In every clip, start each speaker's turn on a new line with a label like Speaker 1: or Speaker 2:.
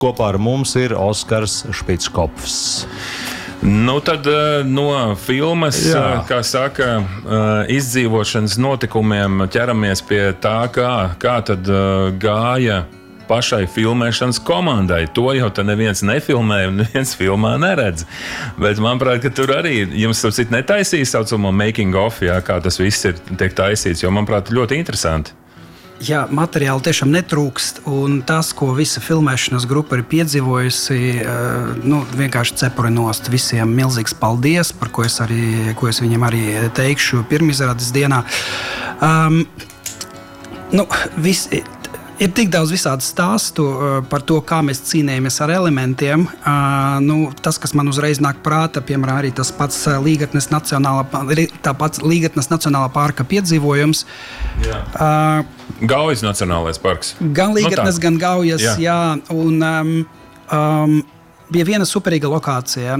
Speaker 1: Kopā ar mums ir Oskars Špicskopfs.
Speaker 2: Nu, tad no filmas, kā saka, izdzīvošanas notikumiem ķeramies pie tā, kā tad gāja pašai filmēšanas komandai. To jau te neviens nefilmē un neviens filmā neredz. Bet manuprāt, ka tur arī jums netaisīs saucamo making of, kā tas viss tiek taisīts, jo manuprāt ļoti interesanti.
Speaker 3: Jā, materiāli tiešām netrūkst, un tas, ko visa filmēšanas grupa ir piedzīvojusi, vienkārši cepuri nost. Visiem milzīgs paldies, par ko es viņiem arī teikšu pirmizrādes dienā. Ir tik daudz visādu stāstu par to, kā mēs cīnījāmies ar elementiem. Tas, kas man uzreiz nāk prātā, piemēram, arī tas pats Līgatnes Nacionālā parka piedzīvojums.
Speaker 2: Gaujas Nacionālais parks.
Speaker 3: Gan Līgatnes, gan Gaujas, jā. Un bija viena superīga lokācija.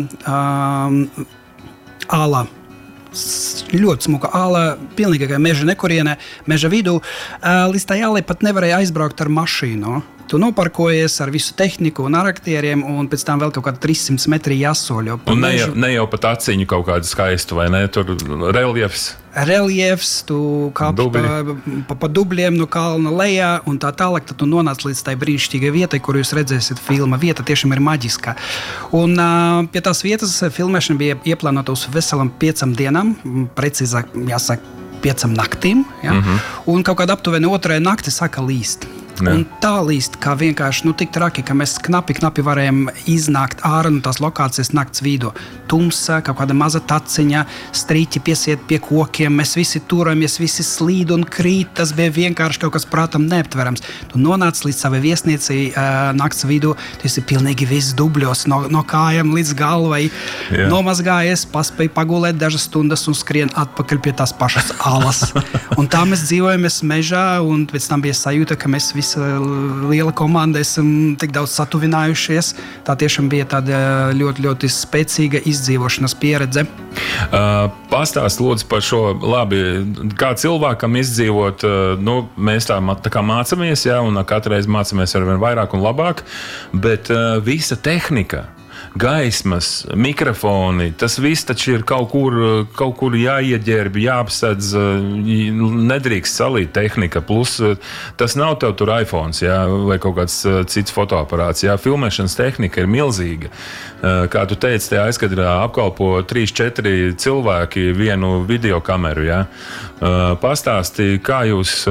Speaker 3: Āla. Ļoti smuka āla, pilnīgākā meža nekurienē, meža vidū. Līdz tā jālai pat nevarēja aizbraukt ar mašīnu. Tu noparkojies ar visu tehniku un ar aktieriem, un pēc tam vēl kaut kādi 300 metri jāsoļo.
Speaker 2: Un ne jau pat aciņu kaut kādu skaistu, vai ne? Tur
Speaker 3: Reliefs, tu kāpi pa dubļiem no kalna lejā, un tā tālāk, tad tu nonāc līdz tai brīnišķīgai vietai, kur jūs redzēsiet filma. Vieta tiešām ir maģiska. Un pie tās vietas filmēšana bija ieplānota uz veselam 5 dienām, precīzāk jāsaka 5 naktīm, ja? Un kaut kādā aptuveni 2. nakti sāka līst. Un tā līst, kā vienkārši tik traki, ka mēs knapi varējām iznākt ārā no tās lokācijas nakts vidū. Tumsa, kaut kāda maza taciņa, strīķi piesiet pie kokiem, mēs visi turamies, visi slīd un krīt. Tas bija vienkārši kaut kas prātam neaptverams. Tu nonāc līdz savai viesnīcai nakts vidū, tu esi pilnīgi viss dubļos, no kājām līdz galvai. Nomazgājies, paspēj pagulēt dažas stundas un skrien atpakaļ pie tās pašas alas. Un tā mēs dzīvojamies mežā, un pēc tam bija sajūta, ka mēs visi liela komanda esam tik daudz satuvinājušies. Tā tiešām bija tāda ļoti, ļoti spēcīga izdzīvošanas pieredze.
Speaker 2: Pastāst lūdzu par šo, labi, kā cilvēkam izdzīvot, mēs tā kā mācamies, un katru reizi mācamies arvien vairāk un labāk, bet visa tehnika, gaismas, mikrofoni, tas viss taču ir kaut kur jāieģērb, jāapsedz, nedrīkst salīt tehnika, plus tas nav tev tur iPhones, vai kaut kāds cits fotoaparāts, filmēšanas tehnika ir milzīga. Kā tu teici, tajā aizkadrā apkalpo 3-4 cilvēki vienu videokameru, Pastāsti, kā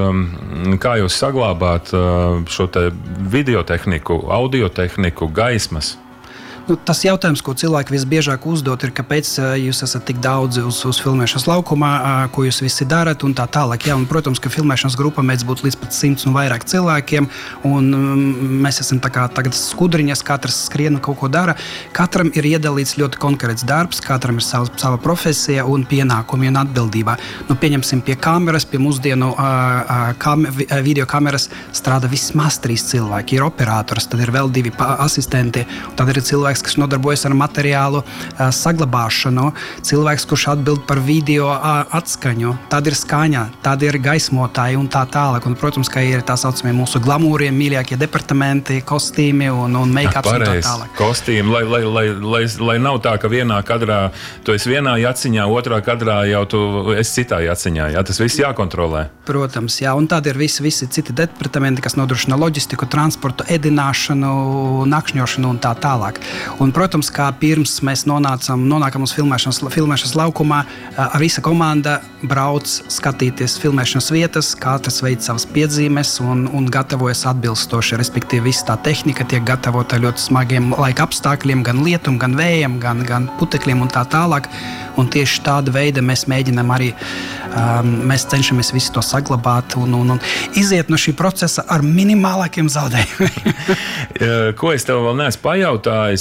Speaker 2: jūs saglabāt šo te videotehniku, audiotehniku, gaismas?
Speaker 3: Tas jautājums, ko cilvēki visbiežāk uzdod, ir, kāpēc jūs esat tik daudz uz filmēšanas laukumā, ko jūs visi darat un tā tālāk. Un, protams, ka filmēšanas grupa mēdz būt līdz pat 100 un vairāk cilvēkiem, un mēs esam tā kā tagad skudriņas, katrs skrien kaut ko dara. Katram ir iedalīts ļoti konkrēts darbs, katram ir sava profesija un pienākumi un atbildība. Pieņemsim pie kameras, pie mūsdienu videokameras strādā vismaz 3 cilvēki. Ir operators, tad ir vēl 2 asistenti, tad ir cilvēks, kas nodarbojas ar materiālu saglabāšanu, cilvēks, kurš atbild par video atskaņu, tad ir skaņa, tad ir gaismotāji un tā tālāk. Un, protams, ka ir tā saucamie mūsu glamūrie, mīļākie departamenti, kostīmi un make-ups un tā tālāk.
Speaker 2: Kostīmi, lai nav tā, ka vienā kadrā tu esi vienā jaciņā, otrā kadrā jau tu esi citā jaciņā. Tas viss jākontrolē.
Speaker 3: Protams, un tad ir visi citi departamenti, kas nodrošina loģistiku, transportu, ēdināšanu, nakšņošanu un tā tālāk. Un, protams, kā pirms mēs nonākam uz filmēšanas laukumā, visa komanda brauc skatīties filmēšanas vietas, katrs veic savas piedzīmes un gatavojas atbilstoši. Respektīvi, visa tā tehnika tiek gatavota ļoti smagiem laika apstākļiem, gan lietum, gan vējam, gan putekļiem un tā tālāk. Un tieši tāda veida mēs mēģinām arī, mēs cenšamies visu to saglabāt un iziet no šī procesa ar minimālākiem zaudējumiem.
Speaker 2: Ko es tev vēl neesmu pajautājis,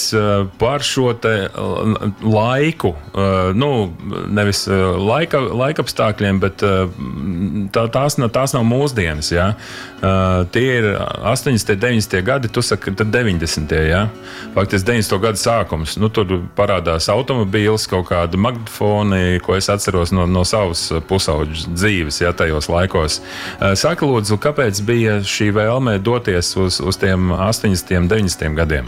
Speaker 2: par šo te laiku, nevis laika apstākļiem, bet tās nav mūsdienas, jā. Tie ir 80. 90. gadi, tu saki, tad 90. jā. Faktiski 90. gadu sākums. Tur parādās automobīls, kaut kāda magnetofoni, ko es atceros no savas pusauģu dzīves, jā, tajos laikos. Saka, lūdzu, kāpēc bija šī vēlme doties uz tiem 80. 90. gadiem?